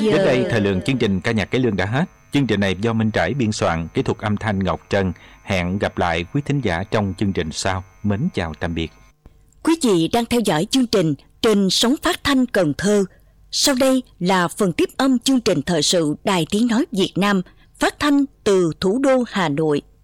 Đến đây thời lượng chương trình Ca nhạc cải lương đã hết. Chương trình này do Minh Trải biên soạn, kỹ thuật âm thanh Ngọc Trân. Hẹn gặp lại quý thính giả trong chương trình sau. Mến chào tạm biệt. Quý vị đang theo dõi chương trình trên sóng phát thanh Cần Thơ. Sau đây là phần tiếp âm chương trình thời sự Đài Tiếng Nói Việt Nam, phát thanh từ thủ đô Hà Nội.